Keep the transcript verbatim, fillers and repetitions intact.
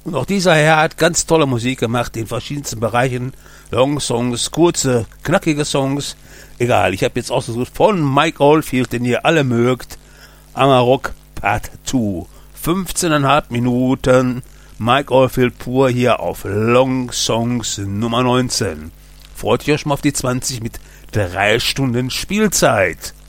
Und auch dieser Herr hat ganz tolle Musik gemacht in verschiedensten Bereichen. Long-Songs, kurze, knackige Songs. Egal, ich habe jetzt ausgesucht von Mike Oldfield, den ihr alle mögt. Amarok Part zwei. fünfzehneinhalb Minuten. Mike Oldfield pur hier auf Long Songs Nummer neunzehn. Freut ihr euch schon mal auf die zwanzig mit drei Stunden Spielzeit.